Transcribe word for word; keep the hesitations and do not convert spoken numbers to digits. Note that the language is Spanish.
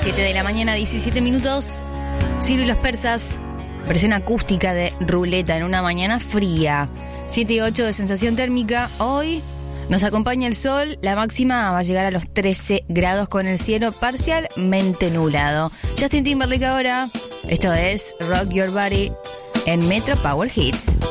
siete de la mañana, diecisiete minutos. Ciro y los persas, versión acústica de Ruleta en una mañana fría. siete y ocho de sensación térmica. Hoy nos acompaña el sol. La máxima va a llegar a los trece grados con el cielo parcialmente nublado. Justin Timberlake ahora. Esto es Rock Your Body en Metro Power Hits.